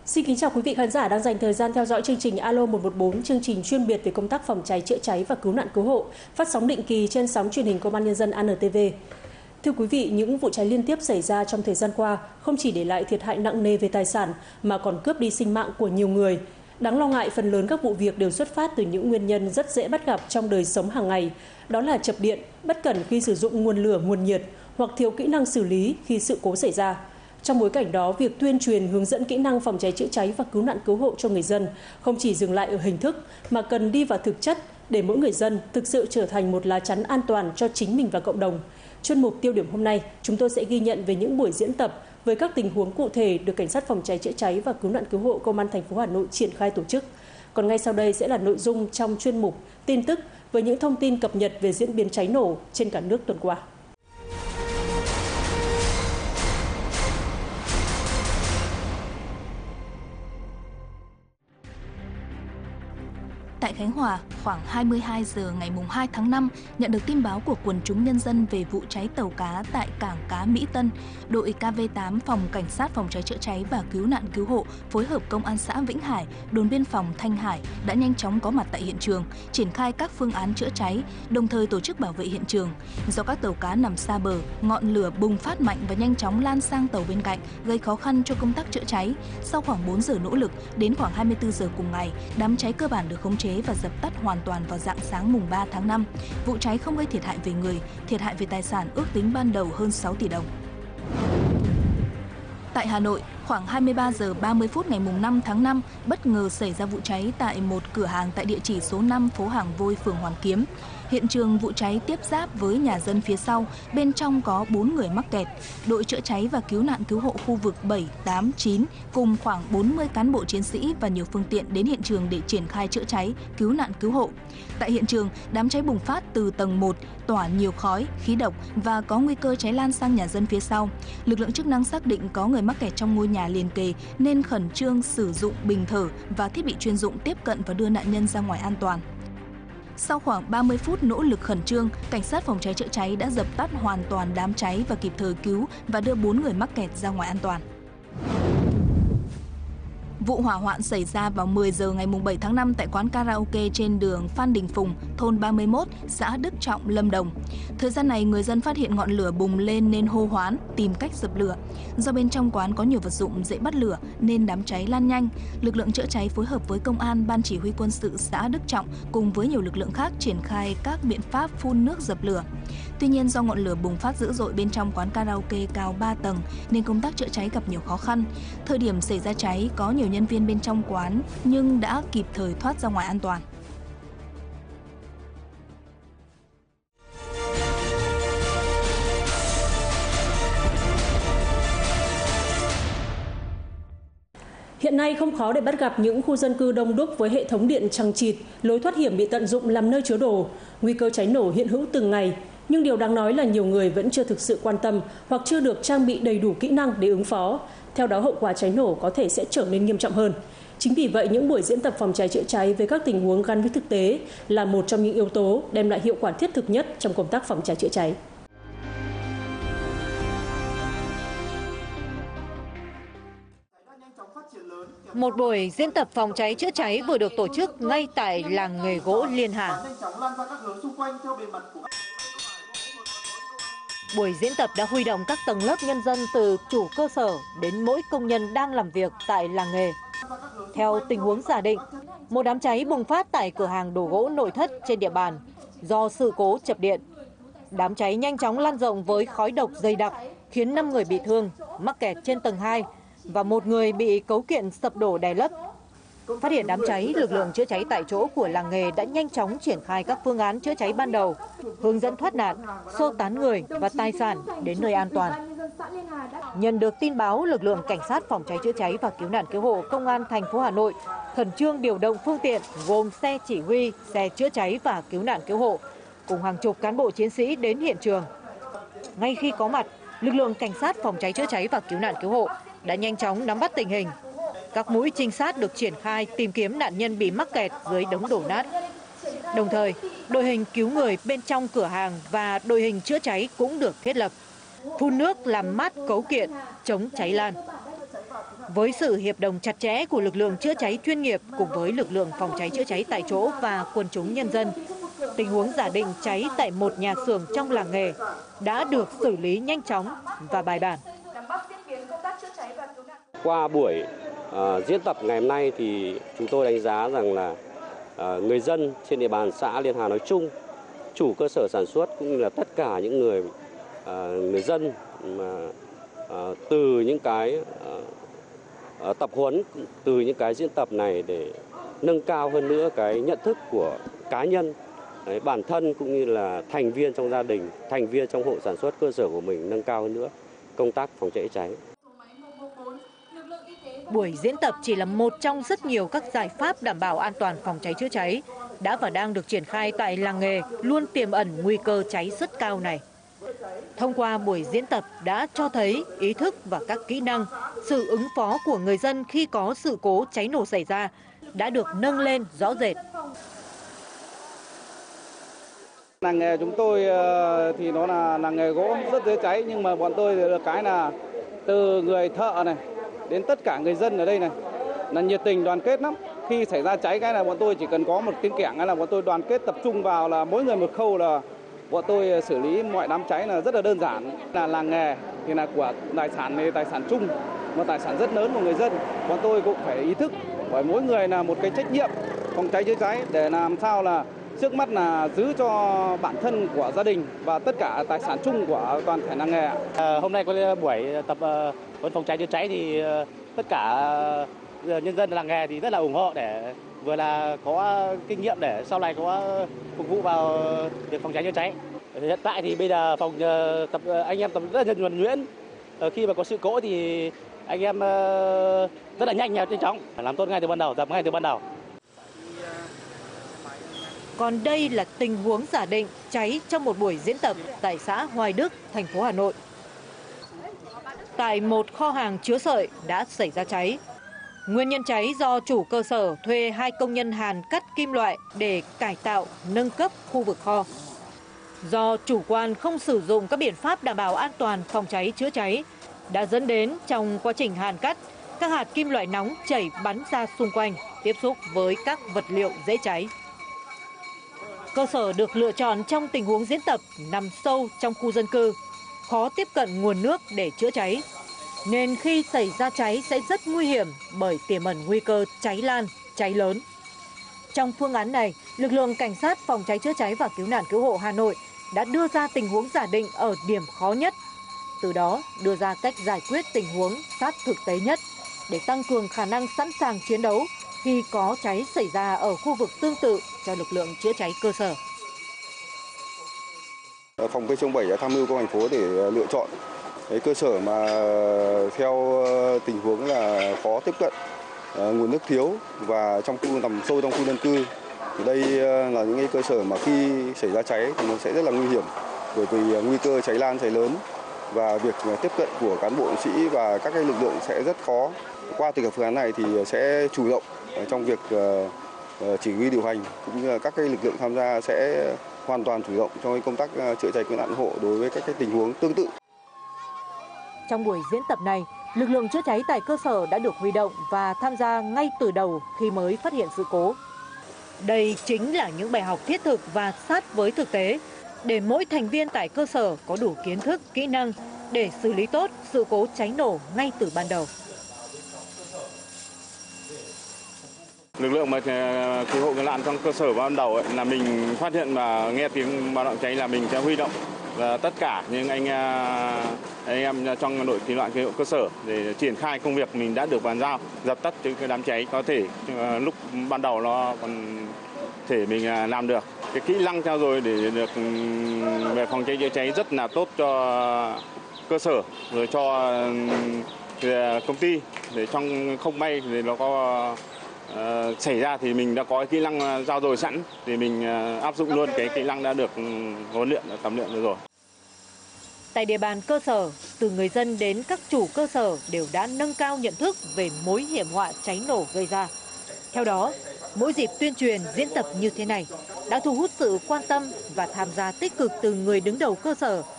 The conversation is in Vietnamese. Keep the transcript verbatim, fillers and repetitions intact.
Xin kính chào quý vị khán giả đang dành thời gian theo dõi chương trình Alo một một bốn, chương trình chuyên biệt về công tác phòng cháy chữa cháy và cứu nạn cứu hộ, phát sóng định kỳ trên sóng truyền hình Công an Nhân dân A N T V. Thưa quý vị, những vụ cháy liên tiếp xảy ra trong thời gian qua không chỉ để lại thiệt hại nặng nề về tài sản mà còn cướp đi sinh mạng của nhiều người. Đáng lo ngại, phần lớn các vụ việc đều xuất phát từ những nguyên nhân rất dễ bắt gặp trong đời sống hàng ngày, đó là chập điện, bất cẩn khi sử dụng nguồn lửa, nguồn nhiệt hoặc thiếu kỹ năng xử lý khi sự cố xảy ra. Trong bối cảnh đó, việc tuyên truyền hướng dẫn kỹ năng phòng cháy chữa cháy và cứu nạn cứu hộ cho người dân không chỉ dừng lại ở hình thức mà cần đi vào thực chất để mỗi người dân thực sự trở thành một lá chắn an toàn cho chính mình và cộng đồng. Chuyên mục tiêu điểm hôm nay, chúng tôi sẽ ghi nhận về những buổi diễn tập với các tình huống cụ thể được Cảnh sát phòng cháy chữa cháy và cứu nạn cứu hộ Công an thành phố Hà Nội triển khai tổ chức. Còn ngay sau đây sẽ là nội dung trong chuyên mục tin tức với những thông tin cập nhật về diễn biến cháy nổ trên cả nước tuần qua. Tại Khánh Hòa, khoảng hai mươi hai giờ ngày hai tháng năm, nhận được tin báo của quần chúng nhân dân về vụ cháy tàu cá tại cảng cá Mỹ Tân, đội K V tám Phòng Cảnh sát phòng cháy chữa cháy và cứu nạn cứu hộ phối hợp Công an xã Vĩnh Hải, đồn biên phòng Thanh Hải đã nhanh chóng có mặt tại hiện trường, triển khai các phương án chữa cháy, đồng thời tổ chức bảo vệ hiện trường. Do các tàu cá nằm xa bờ, ngọn lửa bùng phát mạnh và nhanh chóng lan sang tàu bên cạnh, gây khó khăn cho công tác chữa cháy. Sau khoảng bốn giờ nỗ lực, đến khoảng hai mươi tư giờ cùng ngày, đám cháy cơ bản được khống chế và dập tắt hoàn toàn vào rạng sáng mùng ba tháng năm. Vụ cháy không gây thiệt hại về người, thiệt hại về tài sản ước tính ban đầu hơn sáu tỷ đồng. Tại Hà Nội, khoảng hai mươi ba giờ ba mươi phút ngày mùng năm tháng năm, bất ngờ xảy ra vụ cháy tại một cửa hàng tại địa chỉ số năm phố Hàng Vôi, phường Hoàn Kiếm. Hiện trường vụ cháy tiếp giáp với nhà dân phía sau, bên trong có bốn người mắc kẹt. Đội chữa cháy và cứu nạn cứu hộ khu vực bảy, tám, chín cùng khoảng bốn mươi cán bộ chiến sĩ và nhiều phương tiện đến hiện trường để triển khai chữa cháy, cứu nạn cứu hộ. Tại hiện trường, đám cháy bùng phát từ tầng một, tỏa nhiều khói, khí độc và có nguy cơ cháy lan sang nhà dân phía sau. Lực lượng chức năng xác định có người mắc kẹt trong ngôi nhà liền kề nên khẩn trương sử dụng bình thở và thiết bị chuyên dụng tiếp cận và đưa nạn nhân ra ngoài an toàn. Sau khoảng ba mươi phút nỗ lực khẩn trương, Cảnh sát phòng cháy chữa cháy đã dập tắt hoàn toàn đám cháy và kịp thời cứu và đưa bốn người mắc kẹt ra ngoài an toàn. Vụ hỏa hoạn xảy ra vào mười giờ ngày bảy tháng năm tại quán karaoke trên đường Phan Đình Phùng, thôn ba mươi mốt, xã Đức Trọng, Lâm Đồng. Thời gian này, người dân phát hiện ngọn lửa bùng lên nên hô hoán, tìm cách dập lửa. Do bên trong quán có nhiều vật dụng dễ bắt lửa nên đám cháy lan nhanh. Lực lượng chữa cháy phối hợp với công an, ban chỉ huy quân sự xã Đức Trọng cùng với nhiều lực lượng khác triển khai các biện pháp phun nước dập lửa. Tuy nhiên, do ngọn lửa bùng phát dữ dội bên trong quán karaoke cao ba tầng nên công tác chữa cháy gặp nhiều khó khăn. Thời điểm xảy ra cháy, có nhiều nhân viên bên trong quán nhưng đã kịp thời thoát ra ngoài an toàn. Hiện nay không khó để bắt gặp những khu dân cư đông đúc với hệ thống điện chằng chịt, lối thoát hiểm bị tận dụng làm nơi chứa đồ. Nguy cơ cháy nổ hiện hữu từng ngày, nhưng điều đáng nói là nhiều người vẫn chưa thực sự quan tâm hoặc chưa được trang bị đầy đủ kỹ năng để ứng phó. Theo đó, hậu quả cháy nổ có thể sẽ trở nên nghiêm trọng hơn. Chính vì vậy, những buổi diễn tập phòng cháy chữa cháy với các tình huống gắn với thực tế là một trong những yếu tố đem lại hiệu quả thiết thực nhất trong công tác phòng cháy chữa cháy. Một buổi diễn tập phòng cháy chữa cháy vừa được tổ chức ngay tại làng nghề gỗ Liên Hà. Buổi diễn tập đã huy động các tầng lớp nhân dân từ chủ cơ sở đến mỗi công nhân đang làm việc tại làng nghề. Theo tình huống giả định, một đám cháy bùng phát tại cửa hàng đồ gỗ nội thất trên địa bàn do sự cố chập điện. Đám cháy nhanh chóng lan rộng với khói độc dày đặc, khiến năm người bị thương, mắc kẹt trên tầng hai và một người bị cấu kiện sập đổ đè lấp. Phát hiện đám cháy, lực lượng chữa cháy tại chỗ của làng nghề đã nhanh chóng triển khai các phương án chữa cháy ban đầu, hướng dẫn thoát nạn, sơ tán người và tài sản đến nơi an toàn. Nhận được tin báo, lực lượng cảnh sát phòng cháy chữa cháy và cứu nạn cứu hộ Công an thành phố Hà Nội khẩn trương điều động phương tiện gồm xe chỉ huy, xe chữa cháy và cứu nạn cứu hộ cùng hàng chục cán bộ chiến sĩ đến hiện trường. Ngay khi có mặt, lực lượng cảnh sát phòng cháy chữa cháy và cứu nạn cứu hộ đã nhanh chóng nắm bắt tình hình. Các mũi trinh sát được triển khai tìm kiếm nạn nhân bị mắc kẹt dưới đống đổ nát. Đồng thời, đội hình cứu người bên trong cửa hàng và đội hình chữa cháy cũng được thiết lập, phun nước làm mát cấu kiện, chống cháy lan. Với sự hiệp đồng chặt chẽ của lực lượng chữa cháy chuyên nghiệp cùng với lực lượng phòng cháy chữa cháy tại chỗ và quần chúng nhân dân, tình huống giả định cháy tại một nhà xưởng trong làng nghề đã được xử lý nhanh chóng và bài bản. Qua buổi uh, diễn tập ngày hôm nay thì chúng tôi đánh giá rằng là uh, người dân trên địa bàn xã Liên Hà nói chung, chủ cơ sở sản xuất cũng như là tất cả những người uh, người dân mà uh, từ những cái uh, tập huấn, từ những cái diễn tập này để nâng cao hơn nữa cái nhận thức của cá nhân, đấy, bản thân cũng như là thành viên trong gia đình, thành viên trong hộ sản xuất cơ sở của mình nâng cao hơn nữa công tác phòng cháy cháy. Buổi diễn tập chỉ là một trong rất nhiều các giải pháp đảm bảo an toàn phòng cháy chữa cháy đã và đang được triển khai tại làng nghề luôn tiềm ẩn nguy cơ cháy rất cao này. Thông qua buổi diễn tập đã cho thấy ý thức và các kỹ năng, sự ứng phó của người dân khi có sự cố cháy nổ xảy ra đã được nâng lên rõ rệt. Làng nghề chúng tôi thì nó là làng nghề gỗ rất dễ cháy, nhưng mà bọn tôi được cái là từ người thợ này đến tất cả người dân ở đây này là nhiệt tình đoàn kết lắm. Khi xảy ra cháy cái là bọn tôi chỉ cần có một tiếng kẻng là bọn tôi đoàn kết tập trung vào, là mỗi người một khâu là bọn tôi xử lý mọi đám cháy là rất là đơn giản. Là làng nghề thì là của tài sản này, tài sản chung, một tài sản rất lớn của người dân. Bọn tôi cũng phải ý thức, bởi mỗi người là một cái trách nhiệm phòng cháy chữa cháy để làm sao là trước mắt là giữ cho bản thân của gia đình và tất cả tài sản chung của toàn thể làng nghề. À, hôm nay có buổi tập huấn phòng cháy chữa cháy thì tất cả nhân dân làng nghề thì rất là ủng hộ để vừa là có kinh nghiệm để sau này có phục vụ vào việc phòng cháy chữa cháy. Hiện tại thì bây giờ phòng tập anh em tập rất là nhuần nhuyễn. Khi mà có sự cố thì anh em rất là nhanh nhanh chóng, làm tốt ngay từ ban đầu, dập ngay từ ban đầu. Còn đây là tình huống giả định cháy trong một buổi diễn tập tại xã Hoài Đức, thành phố Hà Nội. Tại một kho hàng chứa sợi đã xảy ra cháy. Nguyên nhân cháy do chủ cơ sở thuê hai công nhân hàn cắt kim loại để cải tạo, nâng cấp khu vực kho. Do chủ quan không sử dụng các biện pháp đảm bảo an toàn phòng cháy chữa cháy, đã dẫn đến trong quá trình hàn cắt, các hạt kim loại nóng chảy bắn ra xung quanh, tiếp xúc với các vật liệu dễ cháy. Cơ sở được lựa chọn trong tình huống diễn tập nằm sâu trong khu dân cư, khó tiếp cận nguồn nước để chữa cháy, nên khi xảy ra cháy sẽ rất nguy hiểm bởi tiềm ẩn nguy cơ cháy lan, cháy lớn. Trong phương án này, lực lượng cảnh sát phòng cháy chữa cháy và cứu nạn cứu hộ Hà Nội đã đưa ra tình huống giả định ở điểm khó nhất, từ đó đưa ra cách giải quyết tình huống sát thực tế nhất để tăng cường khả năng sẵn sàng chiến đấu khi có cháy xảy ra ở khu vực tương tự cho lực lượng chữa cháy cơ sở. Phòng pê bảy đã tham mưu công an thành phố để lựa chọn cái cơ sở mà theo tình huống là khó tiếp cận, nguồn nước thiếu và trong khu nằm sâu trong khu dân cư. Thì đây là những cái cơ sở mà khi xảy ra cháy thì nó sẽ rất là nguy hiểm, bởi vì nguy cơ cháy lan cháy lớn và việc tiếp cận của cán bộ chiến sĩ và các cái lực lượng sẽ rất khó. Qua từ các phương án này thì sẽ chủ động trong việc chỉ huy điều hành, cũng như là các cái lực lượng tham gia sẽ hoàn toàn chủ động trong công tác chữa cháy cứu nạn cứu hộ đối với các cái tình huống tương tự. Trong buổi diễn tập này, lực lượng chữa cháy tại cơ sở đã được huy động và tham gia ngay từ đầu khi mới phát hiện sự cố. Đây chính là những bài học thiết thực và sát với thực tế để mỗi thành viên tại cơ sở có đủ kiến thức, kỹ năng để xử lý tốt sự cố cháy nổ ngay từ ban đầu. Lực lượng mà cứu hộ cứu nạn trong cơ sở ban đầu ấy, là mình phát hiện và nghe tiếng báo động cháy là mình sẽ huy động và tất cả những anh anh em trong đội cứu nạn cứu hộ cơ sở để triển khai công việc mình đã được bàn giao, dập tắt cái đám cháy có thể lúc ban đầu nó còn thể mình làm được. Cái kỹ năng theo rồi để được về phòng cháy chữa cháy rất là tốt cho cơ sở rồi cho công ty, để trong không may thì nó có Uh, xảy ra thì mình đã có kỹ năng giao dồi sẵn thì mình uh, áp dụng luôn cái kỹ năng đã được huấn luyện tập luyện được rồi. Tại địa bàn cơ sở, từ người dân đến các chủ cơ sở đều đã nâng cao nhận thức về mối hiểm họa cháy nổ gây ra. Theo đó, mỗi dịp tuyên truyền diễn tập như thế này đã thu hút sự quan tâm và tham gia tích cực từ người đứng đầu cơ sở